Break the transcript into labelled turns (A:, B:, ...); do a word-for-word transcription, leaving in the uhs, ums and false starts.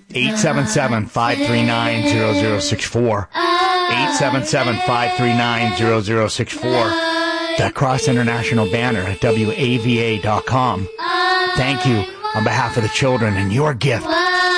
A: eight seven seven, five three nine, zero zero six four. eight seven seven, five three nine, zero zero six four. The Cross International banner at W A V A dot com. Thank you on behalf of the children and your gift